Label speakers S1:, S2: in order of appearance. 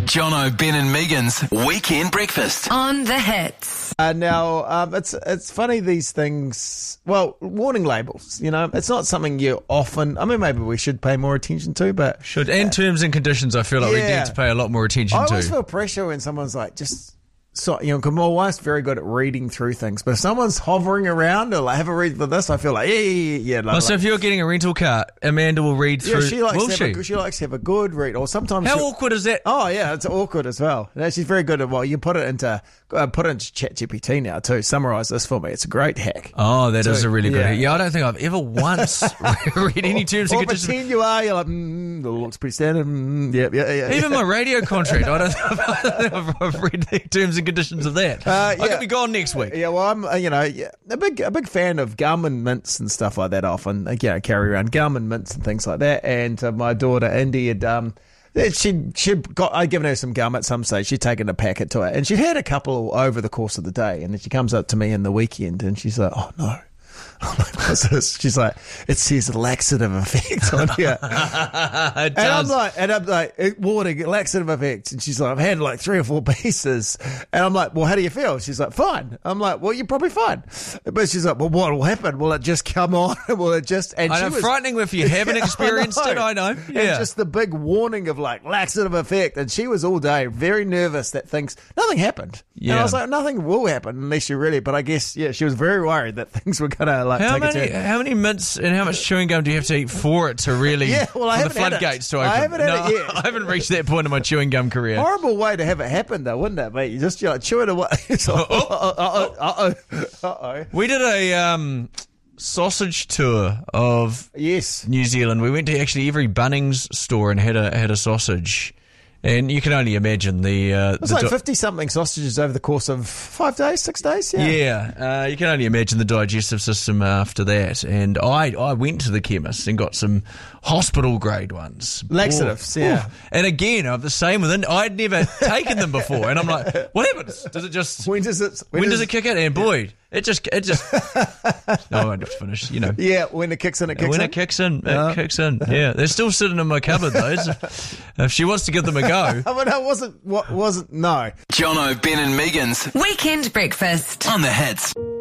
S1: Jono, Ben and Megan's Weekend Breakfast.
S2: On the Hits.
S3: Now, it's funny, these things, well, warning labels, it's not something you often, maybe we should pay more attention to, but...
S4: And terms and conditions, I feel like we need to pay a lot more attention
S3: I
S4: to.
S3: always feel pressure when someone's like, because my wife's very good at reading through things, but if someone's hovering around or have a read for this, I feel like,
S4: So if you're getting a rental car, Amanda will read through.
S3: She likes to have a good read, or sometimes.
S4: How awkward is that?
S3: Oh yeah, it's awkward as well. She's very good at. Well, you put it into ChatGPT now too. Summarize this for me. It's a great hack.
S4: Oh, that is a really good hack. Yeah, I don't think I've ever once read any terms and conditions.
S3: Pretend you are. You're like, the looks pretty standard. Yeah.
S4: Even my radio contract, I don't think I've read the terms and conditions of that. I could be gone next week.
S3: Yeah, well, I'm a big fan of gum and mints and stuff like that. Often, carry around gum and mints and things like that. And my daughter Indy had I'd given her some gum at some stage. She'd taken a packet to her, and she'd had a couple over the course of the day. And then she comes up to me in the weekend, and she's like, "Oh no." I'm like, what's this? She's like, it says laxative effect on here.
S4: It does.
S3: And I'm like, warning, laxative effects. And she's like, I've had like 3 or 4 pieces. And I'm like, well, how do you feel? She's like, fine. I'm like, well, you're probably fine. But she's like, well, what will happen? Will it just come on? Will it just... And
S4: I know, frightening if you haven't experienced it, I know. Yeah.
S3: And just the big warning of like laxative effect. And she was all day very nervous that nothing happened.
S4: Yeah.
S3: And I was like, nothing will happen unless you really... But I guess, she was very worried that things were going to
S4: how many mints and how much chewing gum do you have to eat for it to really for the floodgates to open?
S3: I haven't had it yet.
S4: I haven't reached that point in my chewing gum career.
S3: Horrible way to have it happen, though, wouldn't it, mate? You're like chew it away. Uh-oh.
S4: We did a sausage tour of New Zealand. We went to actually every Bunnings store and had a sausage. And you can only imagine it was
S3: like 50-something sausages over the course of 5 days, 6 days. Yeah.
S4: You can only imagine the digestive system after that. And I went to the chemist and got some hospital-grade ones.
S3: Laxatives,
S4: And again, I'm the same with I'd never taken them before. And I'm like, what happens? Does it just...
S3: When does it
S4: kick in? And boy... It just. No, I won't have to finish.
S3: Yeah, when it kicks in, it kicks in.
S4: When it kicks in, it kicks in. Yeah, they're still sitting in my cupboard, those. If she wants to give them a go.
S3: But no, wasn't. No.
S1: Jono, Ben and Megan's
S2: Weekend Breakfast
S1: on the Hits.